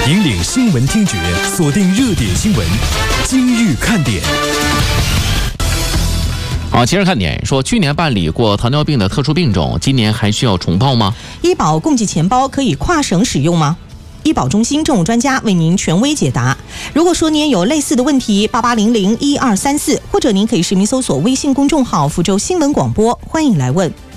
引领新闻听觉，锁定热点新闻，今日看点。 好，今日看点说，去年办理过糖尿病的特殊病种，今年还需要重报吗？ 医保共济钱包可以跨省使用吗？医保中心政务专家为您权威解答。如果说您也有类似的问题，88001234，或者您可以实名搜索微信公众号福州新闻广播，欢迎来问。